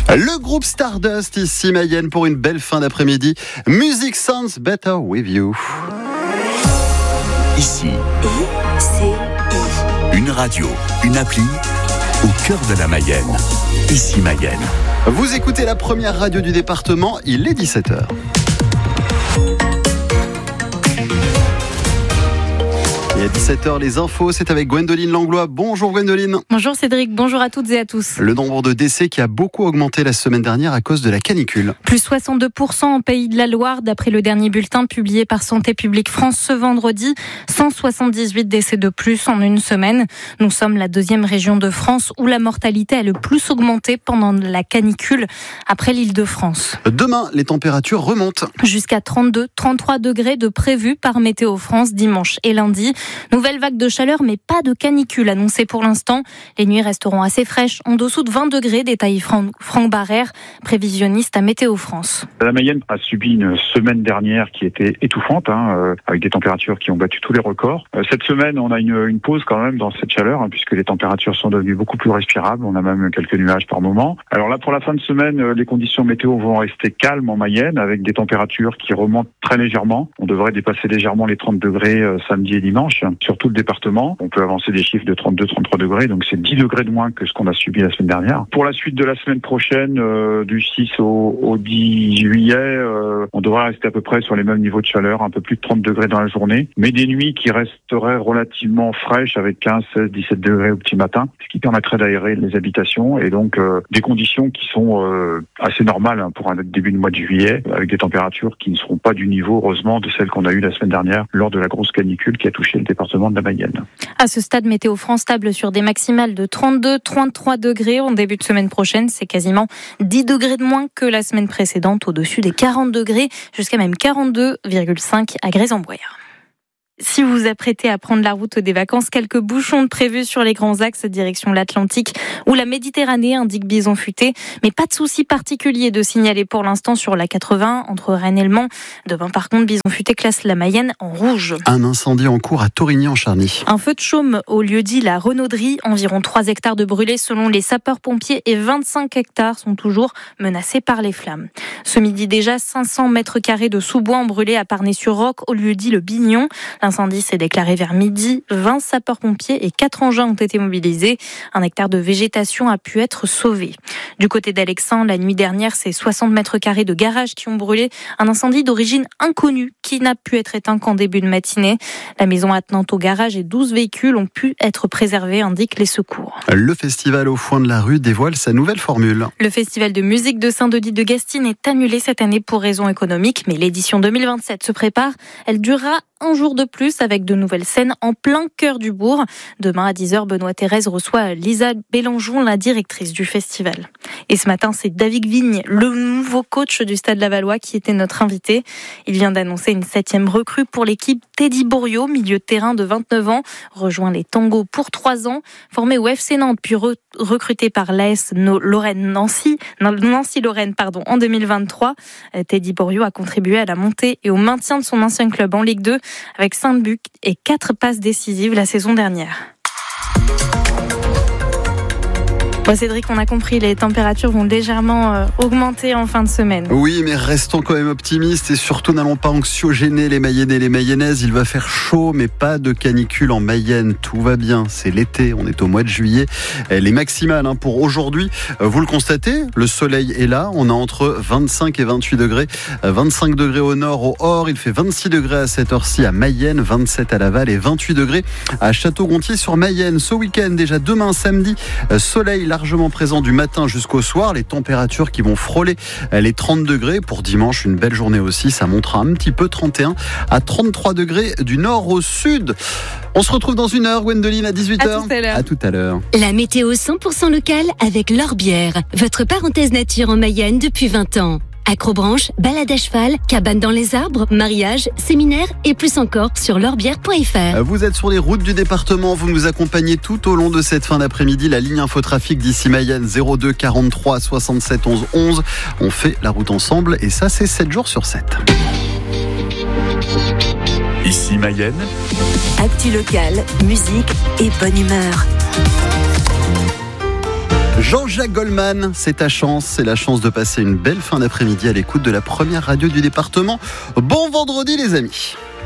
Le groupe Stardust, ici Mayenne, pour une belle fin d'après-midi. Music Sounds Better With You. Ici, une radio, une appli, au cœur de la Mayenne. Ici Mayenne. Vous écoutez la première radio du département, il est 17h. Et à 17h, les infos, c'est avec Gwendoline Langlois. Bonjour Gwendoline. Bonjour Cédric, bonjour à toutes et à tous. Le nombre de décès qui a beaucoup augmenté la semaine dernière à cause de la canicule. Plus 62% en Pays de la Loire, d'après le dernier bulletin publié par Santé publique France ce vendredi. 178 décès de plus en une semaine. Nous sommes la deuxième région de France où la mortalité a le plus augmenté pendant la canicule, après l'Île-de-France. Demain, les températures remontent. Jusqu'à 32-33 degrés de prévus par Météo France dimanche et lundi. Nouvelle vague de chaleur, mais pas de canicule annoncée pour l'instant. Les nuits resteront assez fraîches, en dessous de 20 degrés, détaille Franck Barrère, prévisionniste à Météo France. La Mayenne a subi une semaine dernière qui était étouffante, avec des températures qui ont battu tous les records. Cette semaine, on a une pause quand même dans cette chaleur, puisque les températures sont devenues beaucoup plus respirables. On a même quelques nuages par moment. Alors là, pour la fin de semaine, les conditions météo vont rester calmes en Mayenne, avec des températures qui remontent très légèrement. On devrait dépasser légèrement les 30 degrés samedi et dimanche. Sur tout le département, on peut avancer des chiffres de 32-33 degrés, donc c'est 10 degrés de moins que ce qu'on a subi la semaine dernière. Pour la suite de la semaine prochaine, du 6 au 10 juillet, on devrait rester à peu près sur les mêmes niveaux de chaleur, un peu plus de 30 degrés dans la journée, mais des nuits qui resteraient relativement fraîches avec 15, 16, 17 degrés au petit matin, ce qui permettrait d'aérer les habitations et donc des conditions qui sont assez normales pour un début de mois de juillet, avec des températures qui ne seront pas du niveau, heureusement, de celles qu'on a eues la semaine dernière lors de la grosse canicule qui a touché le département de la Mayenne. À ce stade, Météo France table sur des maximales de 32-33 degrés en début de semaine prochaine. C'est quasiment 10 degrés de moins que la semaine précédente, au-dessus des 40 degrés, jusqu'à même 42,5 à Grès-en-Boyard. Si vous vous apprêtez à prendre la route des vacances, quelques bouchons de prévus sur les grands axes direction l'Atlantique ou la Méditerranée, indique Bison Futé. Mais pas de souci particulier de signaler pour l'instant sur la 80 entre Rennes et Le Mans. Demain, par contre, Bison Futé classe la Mayenne en rouge. Un incendie en cours à Torigny-en-Charny. Un feu de chaume au lieu-dit la Renauderie. Environ 3 hectares de brûlés selon les sapeurs-pompiers et 25 hectares sont toujours menacés par les flammes. Ce midi déjà, 500 mètres carrés de sous-bois ont brûlé à Parnay-sur-Roc au lieu-dit le Bignon. L'incendie s'est déclaré vers midi. 20 sapeurs-pompiers et 4 engins ont été mobilisés. 1 hectare de végétation a pu être sauvé. Du côté d'Alexandre, la nuit dernière, c'est 60 mètres carrés de garage qui ont brûlé. Un incendie d'origine inconnue qui n'a pu être éteint qu'en début de matinée. La maison attenante au garage et 12 véhicules ont pu être préservés, indiquent les secours. Le festival au Foin de la Rue dévoile sa nouvelle formule. Le festival de musique de Saint-Denis de Gastine est annulé cette année pour raisons économiques, mais l'édition 2027 se prépare. Elle durera un jour de plus avec de nouvelles scènes en plein cœur du bourg. Demain à 10h, Benoît Thérèse reçoit Lisa Bélangeon, la directrice du festival. Et ce matin, c'est David Vigne, le nouveau coach du Stade Lavallois, qui était notre invité. Il vient d'annoncer une 7e recrue pour l'équipe. Teddy Borio, milieu de terrain de 29 ans, rejoint les Tangos pour 3 ans. Formé au FC Nantes, puis recruté par l'AS Nancy-Lorraine en 2023. Teddy Borio a contribué à la montée et au maintien de son ancien club en Ligue 2 avec 5 buts et 4 passes décisives la saison dernière. Bon, Cédric, on a compris, les températures vont légèrement augmenter en fin de semaine. Oui, mais restons quand même optimistes et surtout n'allons pas anxiogéner les Mayennais et les Mayennaises. Il va faire chaud, mais pas de canicule en Mayenne. Tout va bien, c'est l'été, on est au mois de juillet. Les maximales pour aujourd'hui, vous le constatez, le soleil est là. On a entre 25 et 28 degrés. 25 degrés au nord, au Hors. Il fait 26 degrés à cette heure-ci à Mayenne, 27 à Laval et 28 degrés à Château-Gontier sur Mayenne. Ce week-end, déjà demain samedi, soleil largement présent du matin jusqu'au soir. Les températures qui vont frôler les 30 degrés. Pour dimanche, une belle journée aussi. Ça montera un petit peu 31 à 33 degrés du nord au sud. On se retrouve dans une heure, Gwendoline, à 18h. À tout à l'heure. La météo 100% locale avec L'Orbière. Votre parenthèse nature en Mayenne depuis 20 ans. Acrobranche, balade à cheval, cabane dans les arbres, mariage, séminaire et plus encore sur l'orbière.fr. Vous êtes sur les routes du département, vous nous accompagnez tout au long de cette fin d'après-midi. La ligne infotrafic d'ici Mayenne 02 43 67 11 11. On fait la route ensemble et ça c'est 7 jours sur 7. Ici Mayenne. Actu locale, musique et bonne humeur. Jean-Jacques Goldman, c'est ta chance, c'est la chance de passer une belle fin d'après-midi à l'écoute de la première radio du département. Bon vendredi les amis.